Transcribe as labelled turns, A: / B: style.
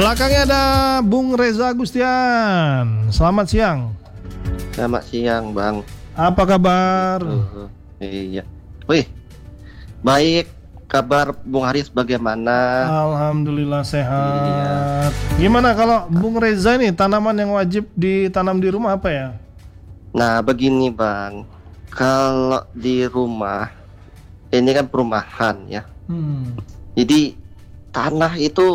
A: belakangnya ada Bung Reza Agustian. Selamat siang.
B: Selamat siang, Bang.
A: Apa kabar?
B: Iya. Wih, baik. Kabar Bung Haris bagaimana?
A: Alhamdulillah sehat.
B: Iya.
A: Gimana kalau Bung Reza ini tanaman yang wajib ditanam di rumah apa ya?
B: Nah, begini, Bang. Kalau di rumah, ini kan perumahan ya. Jadi tanah itu